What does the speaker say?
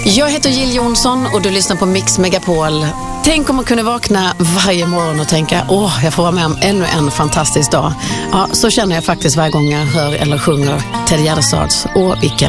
Jag heter Jill Johnson och du lyssnar på Mix Megapol. Tänk om man kunde vakna varje morgon och tänka, jag får vara med om ännu en fantastisk dag. Ja, så känner jag faktiskt varje gång jag hör eller sjunger Ted Gärdestads vilken